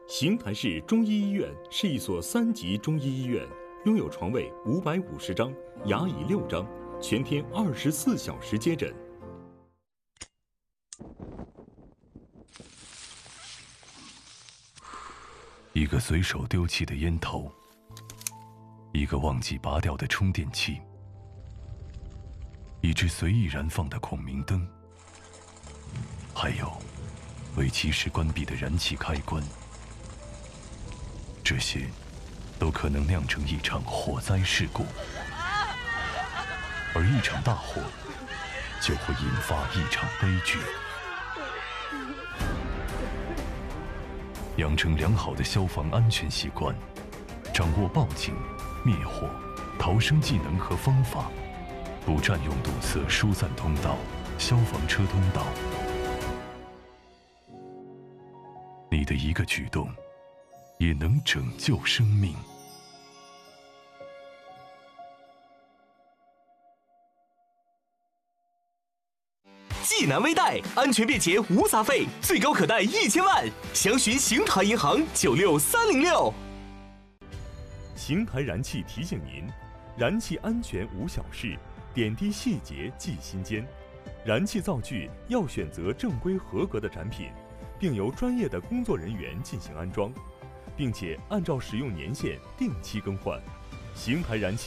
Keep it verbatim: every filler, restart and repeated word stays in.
邢台市中医医院是一所三级中医医院，拥有床位五百五十张，牙椅六张，全天二十四小时接诊。 一个随手丢弃的烟头，一个忘记拔掉的充电器，一只随意燃放的孔明灯，还有为及时关闭的燃气开关，这些都可能酿成一场火灾事故，而一场大火就会引发一场悲剧。养成良好的消防安全习惯，掌握报警、灭火、逃生技能和方法，不占用堵塞疏散通道、消防车通道。你的一个举动，也能拯救生命。 济南微贷，安全便捷无杂费，最高可贷一千万，详询邢台银行九六三零六。 邢台燃气提醒您：燃气安全无小事，点滴细节记心间。燃气灶具要选择正规合格的产品，并由专业的工作人员进行安装，并且按照使用年限定期更换。邢台燃气